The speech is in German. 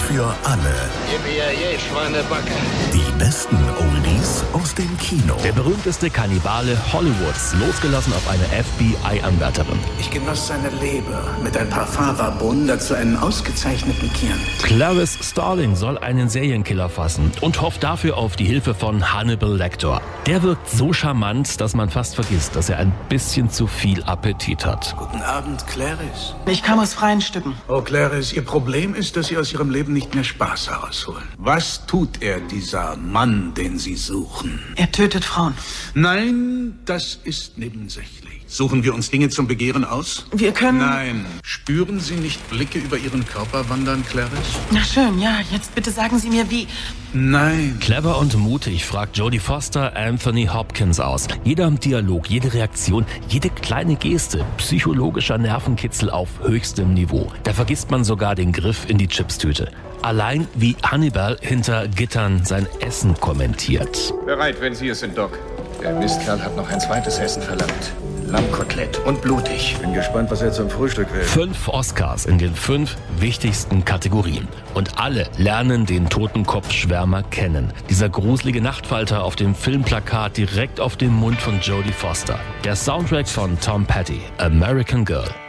für alle. Schweinebacke. Die besten Oldies aus dem Kino. Der berühmteste Kannibale Hollywoods, losgelassen auf eine FBI-Anwärterin. Ich genoss seine Leber mit ein paar Fava-Bohnen, dazu einen ausgezeichneten Kirn. Clarice Starling soll einen Serienkiller fassen und hofft dafür auf die Hilfe von Hannibal Lecter. Der wirkt so charmant, dass man fast vergisst, dass er ein bisschen zu viel Appetit hat. Guten Abend, Clarice. Ich kam aus freien Stücken. Oh, Clarice, Ihr Problem ist, dass Sie aus Ihrem Leben nicht mehr Spaß herausholen. Was tut er, dieser Mann, den Sie suchen? Er tötet Frauen. Nein, das ist nebensächlich. Suchen wir uns Dinge zum Begehren aus? Wir können... Nein. Spüren Sie nicht Blicke über Ihren Körper wandern, Clarice? Na schön, ja. Jetzt bitte sagen Sie mir, wie... Nein. Clever und mutig fragt Jodie Foster Anthony Hopkins aus. Jeder Dialog, jede Reaktion, jede kleine Geste, psychologischer Nervenkitzel auf höchstem Niveau. Da vergisst man sogar den Griff in die Chipstüte. Allein wie Hannibal hinter Gittern sein Essen kommentiert. Bereit, wenn Sie es sind, Doc. Der Mistkerl hat noch ein zweites Essen verlangt. Lammkotelett und blutig. Bin gespannt, was er zum Frühstück will. 5 Oscars in den 5 wichtigsten Kategorien. Und alle lernen den Totenkopfschwärmer kennen. Dieser gruselige Nachtfalter auf dem Filmplakat direkt auf dem Mund von Jodie Foster. Der Soundtrack von Tom Petty, American Girl.